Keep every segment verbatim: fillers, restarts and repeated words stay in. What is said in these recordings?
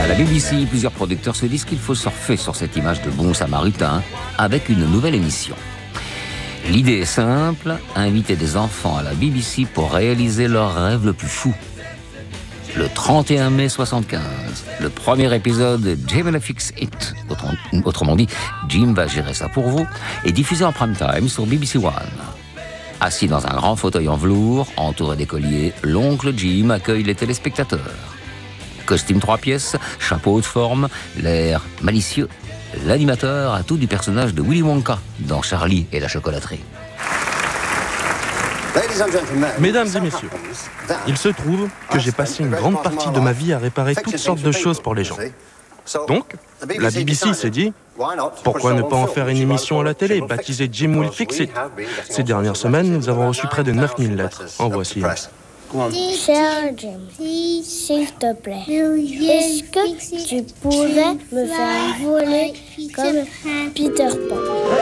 la B B C, plusieurs producteurs se disent qu'il faut surfer sur cette image de bon samaritain avec une nouvelle émission. L'idée est simple, inviter des enfants à la B B C pour réaliser leur rêve le plus fou. Le trente et un mai soixante-quinze, le premier épisode de Jim will fix it, autrement dit, Jim va gérer ça pour vous, est diffusé en prime time sur B B C One. Assis dans un grand fauteuil en velours, entouré d'écoliers, l'oncle Jim accueille les téléspectateurs. Costume trois pièces, chapeau de forme, l'air malicieux. L'animateur a tout du personnage de Willy Wonka dans Charlie et la chocolaterie. Mesdames et messieurs, il se trouve que j'ai passé une grande partie de ma vie à réparer toutes sortes de choses pour les gens. Donc, la B B C s'est dit, pourquoi ne pas en faire une émission à la télé, baptisée Jim will fix it. Ces dernières semaines, nous avons reçu près de neuf mille lettres. En voici une. Cher Jim, s'il te plaît, est-ce que tu pourrais me faire voler comme Peter Pan?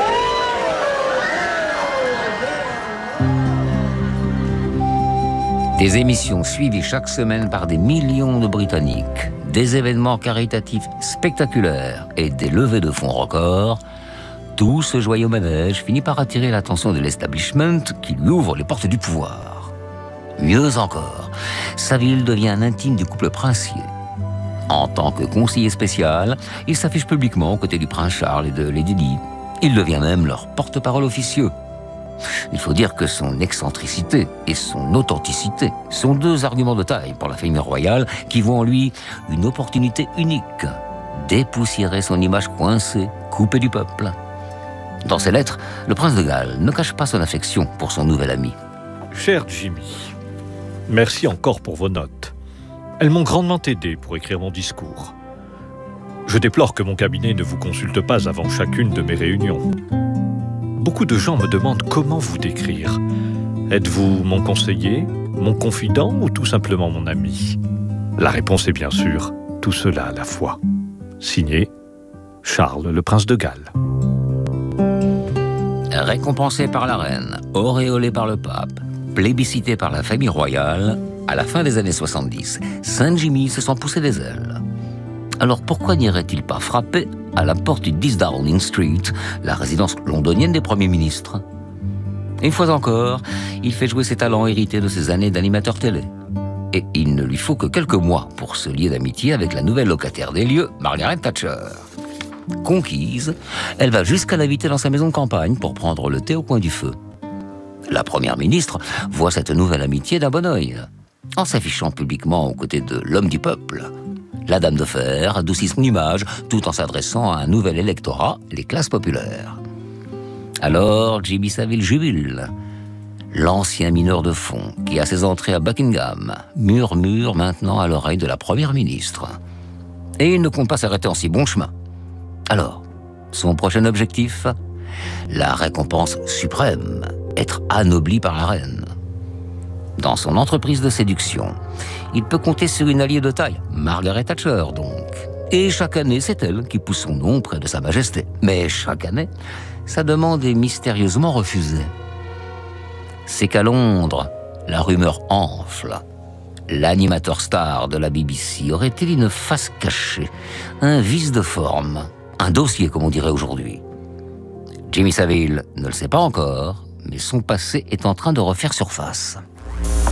Des émissions suivies chaque semaine par des millions de Britanniques, des événements caritatifs spectaculaires et des levées de fonds records, tout ce joyeux manège finit par attirer l'attention de l'establishment qui lui ouvre les portes du pouvoir. Mieux encore, Saville devient un intime du couple princier. En tant que conseiller spécial, il s'affiche publiquement aux côtés du prince Charles et de Lady Di. Il devient même leur porte-parole officieux. Il faut dire que son excentricité et son authenticité sont deux arguments de taille pour la famille royale qui voient en lui une opportunité unique, dépoussiérer son image coincée, coupée du peuple. Dans ses lettres, le prince de Galles ne cache pas son affection pour son nouvel ami. Cher Jimmy, merci encore pour vos notes. Elles m'ont grandement aidé pour écrire mon discours. Je déplore que mon cabinet ne vous consulte pas avant chacune de mes réunions. Beaucoup de gens me demandent comment vous décrire. Êtes-vous mon conseiller, mon confident ou tout simplement mon ami? La réponse est bien sûr tout cela à la fois. Signé Charles, le prince de Galles. Récompensé par la reine, auréolé par le pape, plébiscité par la famille royale, à la fin des années soixante-dix, Saint-Jimmy se sent pousser des ailes. Alors pourquoi n'irait-il pas frapper à la porte du dix Downing Street, la résidence londonienne des premiers ministres? Une fois encore, il fait jouer ses talents hérités de ses années d'animateur télé. Et il ne lui faut que quelques mois pour se lier d'amitié avec la nouvelle locataire des lieux, Margaret Thatcher. Conquise, elle va jusqu'à l'inviter dans sa maison de campagne pour prendre le thé au coin du feu. La première ministre voit cette nouvelle amitié d'un bon œil, en s'affichant publiquement aux côtés de l'homme du peuple. La dame de fer adoucit son image tout en s'adressant à un nouvel électorat, les classes populaires. Alors, Jimmy Savile jubile. L'ancien mineur de fond, qui a ses entrées à Buckingham, murmure maintenant à l'oreille de la première ministre. Et il ne compte pas s'arrêter en si bon chemin. Alors, son prochain objectif? La récompense suprême, être anobli par la reine. Dans son entreprise de séduction, il peut compter sur une alliée de taille, Margaret Thatcher donc. Et chaque année, c'est elle qui pousse son nom près de Sa Majesté. Mais chaque année, sa demande est mystérieusement refusée. C'est qu'à Londres, la rumeur enfle. L'animateur star de la B B C aurait-il une face cachée, un vice de forme, un dossier comme on dirait aujourd'hui? Jimmy Savile ne le sait pas encore, mais son passé est en train de refaire surface.